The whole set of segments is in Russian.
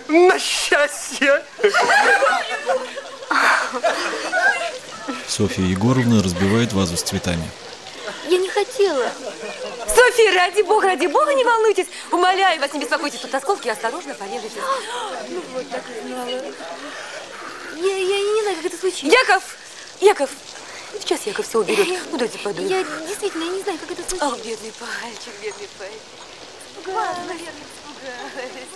На счастье! Софья Егоровна разбивает вазу с цветами. Я не хотела. Софья, ради бога, не волнуйтесь. Умоляю вас, не беспокойтесь, тут осколки, осторожно порежетесь. Ну вот, так и знала. Я не знаю, как это случилось. Яков! Сейчас Яков все уберет. Ну, дайте подумать. Я действительно не знаю, как это случилось. Ах, бедный пальчик. Испугалась, наверное, испугалась.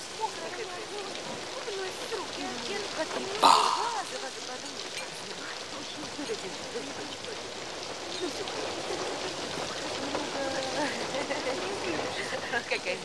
Какая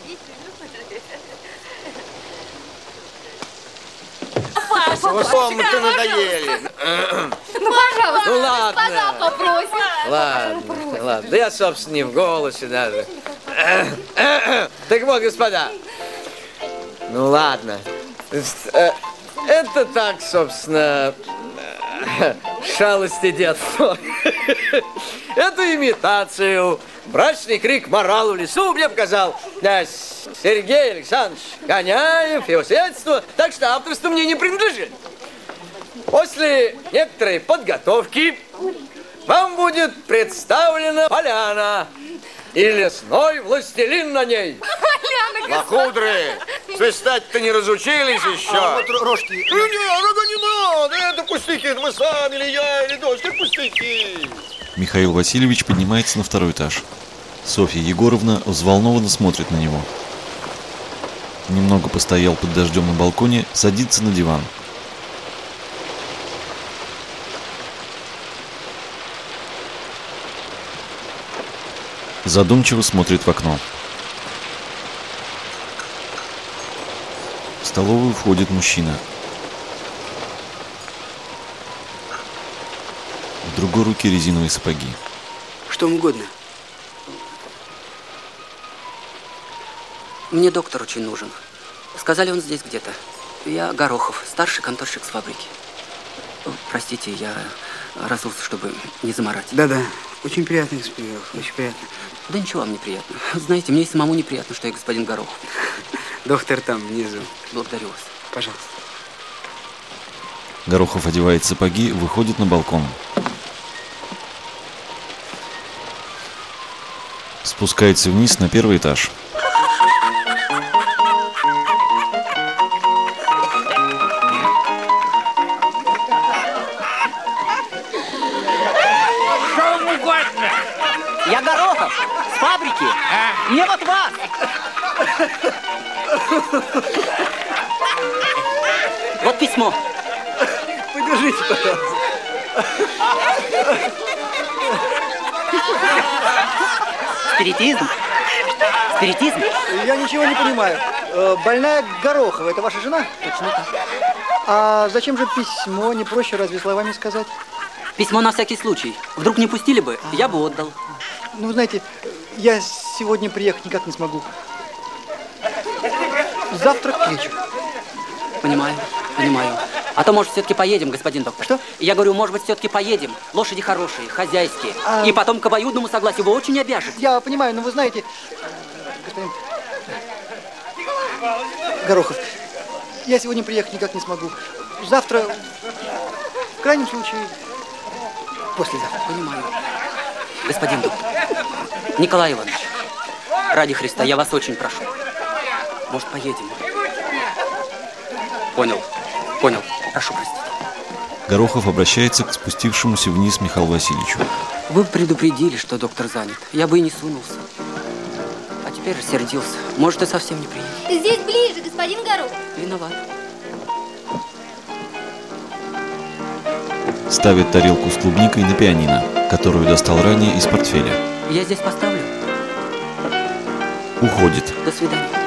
Вы мы-то надоели. Ну, пожалуйста, Ну ладно. господа попросим. Ладно. Да я, собственно, не в голосе даже. Так вот, господа. Ну ладно. Это так, собственно, шалости детства. Эту имитацию, брачный крик моралу в лесу мне показал Сергей Александрович Коняев, его средства, так что авторство мне не принадлежит. После некоторой подготовки вам будет представлена поляна и лесной властелин на ней. Лохудры, свистать-то не разучились еще. Вот рожки. Не надо, это пустяки, это мы сами, или я, или дочь, это пустяки. Михаил Васильевич поднимается на второй этаж. Софья Егоровна взволнованно смотрит на него. Немного постоял под дождем на балконе, садится на диван. Задумчиво смотрит в окно. В столовую входит мужчина. В другой руке резиновые сапоги. Что вам угодно. Мне доктор очень нужен. Сказали, он здесь где-то. Я Горохов, старший конторщик с фабрики. Простите, я разулся, чтобы не заморать. Да-да, очень приятно, господин Горохов, очень приятно. Да ничего вам неприятно. Знаете, мне и самому неприятно, что я господин Горохов. Доктор там, внизу. Благодарю вас. Пожалуйста. Горохов одевает сапоги, выходит на балкон. Спускается вниз на первый этаж. Что вам угодно? Я Горохов, с фабрики. Мне вот вас. Вот письмо. Подержите, пожалуйста. Спиритизм? Спиритизм? Я ничего не понимаю. Больная Горохова, это ваша жена? Точно так. А зачем же письмо? Не проще разве словами сказать? Письмо на всякий случай. Вдруг не пустили бы, я бы отдал. Ну, знаете, я сегодня приехать никак не смогу. Завтра к вечеру. Понимаю. А то, может, все-таки поедем, господин доктор. Что? Я говорю, может быть, все-таки поедем. Лошади хорошие, хозяйские. И потом к обоюдному согласию вы очень обяжете. Я понимаю, но вы знаете, господин Горохов, я сегодня приехать никак не смогу. Завтра, в крайнем случае, послезавтра. Понимаю. Господин доктор, Николай Иванович, ради Христа, я вас очень прошу. Может, поедем? Понял. Прошу простить. Горохов обращается к спустившемуся вниз Михаилу Васильевичу. Вы предупредили, что доктор занят. Я бы и не сунулся. А теперь рассердился. Может, и совсем не приедет. Здесь ближе, господин Горохов. Виноват. Ставит тарелку с клубникой на пианино, которую достал ранее из портфеля. Я здесь поставлю. Уходит. До свидания.